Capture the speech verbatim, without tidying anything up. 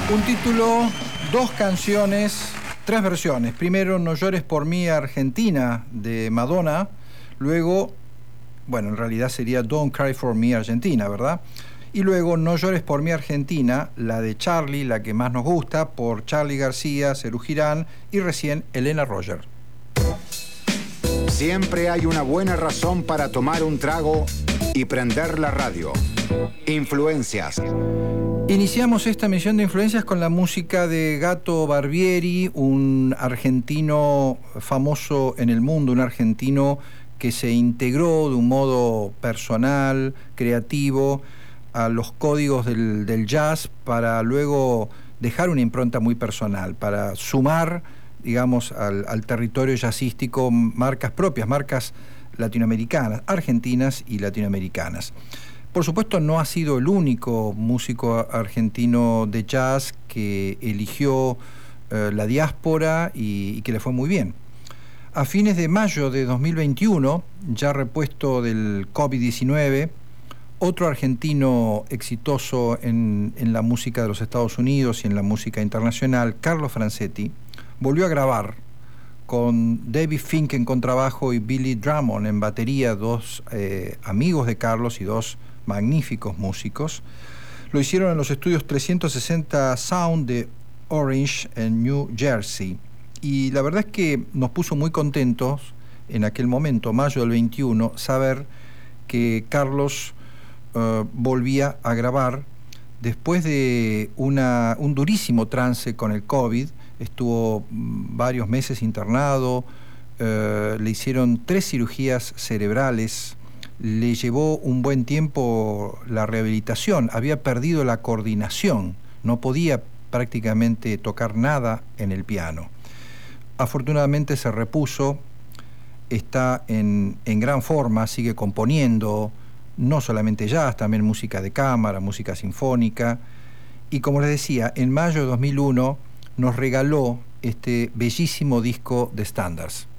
Un título, dos canciones, tres versiones. Primero, No llores por mí, Argentina, de Madonna. Luego, bueno, en realidad sería Don't Cry for Me, Argentina, ¿verdad? Y luego, No llores por mí, Argentina, la de Charlie, la que más nos gusta, por Charly García, Serú Girán y recién Elena Roger. Siempre hay una buena razón para tomar un trago y prender la radio. Influencias. Iniciamos esta misión de influencias con la música de Gato Barbieri, un argentino famoso en el mundo, un argentino que se integró de un modo personal, creativo, a los códigos del, del jazz para luego dejar una impronta muy personal, para sumar, digamos, al, al territorio jazzístico marcas propias, marcas latinoamericanas, argentinas y latinoamericanas. Por supuesto, no ha sido el único músico argentino de jazz que eligió eh, la diáspora y, y que le fue muy bien. A fines de mayo de dos mil veintiuno, ya repuesto del COVID diecinueve, otro argentino exitoso en, en la música de los Estados Unidos y en la música internacional, Carlos Francetti, volvió a grabar con David Fink en contrabajo y Billy Drummond en batería, dos eh, amigos de Carlos y dos magníficos músicos. Lo hicieron en los estudios trescientos sesenta Sound de Orange, en New Jersey. Y la verdad es que nos puso muy contentos en aquel momento, mayo del veintiuno, saber que Carlos uh, volvía a grabar después de una, un durísimo trance con el COVID. Estuvo varios meses internado, uh, le hicieron tres cirugías cerebrales. Le llevó un buen tiempo la rehabilitación, había perdido la coordinación, no podía prácticamente tocar nada en el piano. Afortunadamente se repuso, está en, en gran forma, sigue componiendo, no solamente jazz, también música de cámara, música sinfónica, y como les decía, en mayo de dos mil uno nos regaló este bellísimo disco de Standards.